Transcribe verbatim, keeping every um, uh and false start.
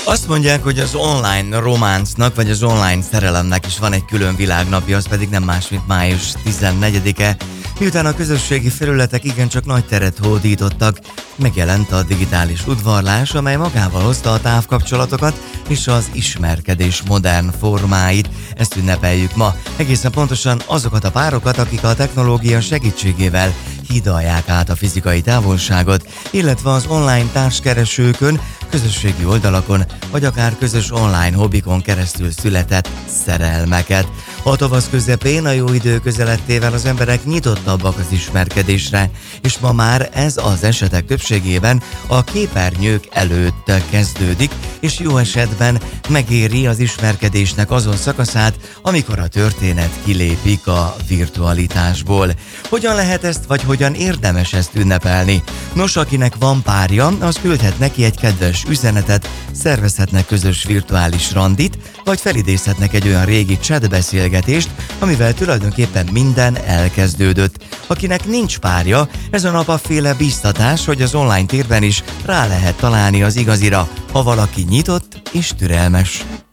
Azt mondják, hogy az online románcnak, vagy az online szerelemnek is van egy külön világnapja, az pedig nem más, mint május tizennegyedike. Miután a közösségi felületek igencsak nagy teret hódítottak, megjelent a digitális udvarlás, amely magával hozta a távkapcsolatokat és az ismerkedés modern formáit. Ezt ünnepeljük ma. Egészen pontosan azokat a párokat, akik a technológia segítségével hidalják át a fizikai távolságot, illetve az online társkeresőkön, közösségi oldalakon, vagy akár közös online hobbikon keresztül született szerelmeket. A tavasz közepén a jó idő közelettével az emberek nyitottabbak az ismerkedésre, és ma már ez az esetek többségében a képernyők előtt kezdődik, és jó esetben megéri az ismerkedésnek azon szakaszát, amikor a történet kilépik a virtualitásból. Hogyan lehet ezt, vagy hogyan érdemes ezt ünnepelni? Nos, akinek van párja, az küldhet neki egy kedves üzenetet, szervezhetnek közös virtuális randit, vagy felidézhetnek egy olyan régi chatbeszélgetést, amivel tulajdonképpen minden elkezdődött. Akinek nincs párja, ez a nap a féle bíztatás, hogy az online térben is rá lehet találni az igazira, ha valaki nyitott és türelmes.